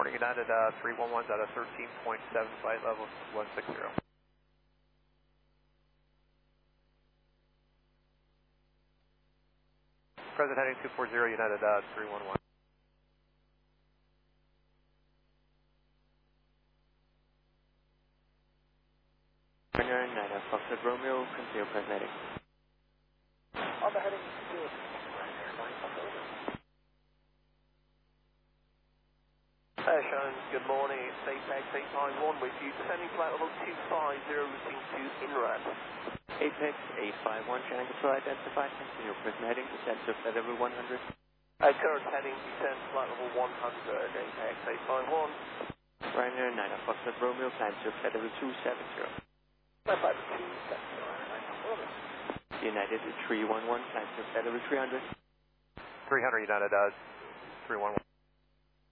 morning, United 311's out of 13.7, flight level 160. Present heading 240, United 311. Runner 9 Foxtrot Romeo, continue present heading. On the heading 2. Sean, good morning. It's Apex 851 with you. Descending flight level 250, routing to INRAD. Apex 851, channel control identified, continue present heading, descent to flight level 100. Current heading, descent flight level 100, Apex 851. Ryanair 9 Foxtrot Romeo, climb to flight level 270. Flight level 270, United 311, climb to flight level 300. 300, United 311.